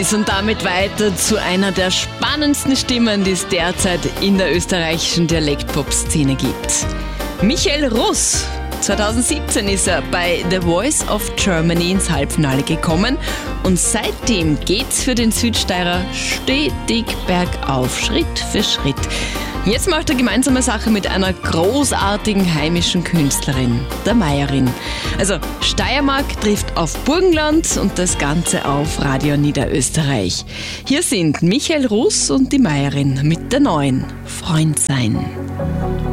Eis und damit weiter zu einer der spannendsten Stimmen, die es derzeit in der österreichischen Dialektpop-Szene gibt. Michael Russ. 2017 ist er bei The Voice of Germany ins Halbfinale gekommen und seitdem geht's für den Südsteirer stetig bergauf, Schritt für Schritt. Jetzt macht er gemeinsame Sache mit einer großartigen heimischen Künstlerin, der Meierin. Also Steiermark trifft auf Burgenland und das Ganze auf Radio Niederösterreich. Hier sind Michael Russ und die Meierin mit der neuen Freund sein.